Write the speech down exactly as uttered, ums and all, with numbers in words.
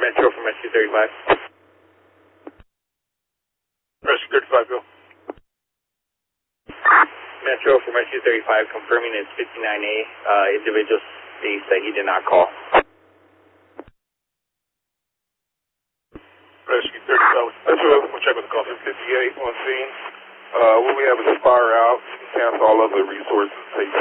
Metro from Rescue thirty-five. Rescue thirty-five, go. Metro from Rescue thirty-five, confirming it's fifty-nine A. Uh, individual states that he did not call. Rescue thirty-five, that's what we'll check with the call. fifty-eight on scene. Uh, what we have is fire out, cancel all other resources, take